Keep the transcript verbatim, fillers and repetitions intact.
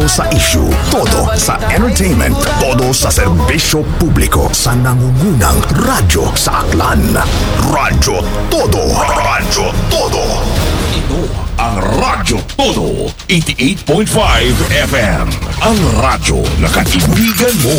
sa issue, todo sa entertainment, todo sa serbisyo publiko, sa nangungunang radyo sa Aklan. Radyo Todo. Radyo Todo. Ito ang Radyo Todo. eighty-eight point five F M. Ang radyo na kaibigan mo.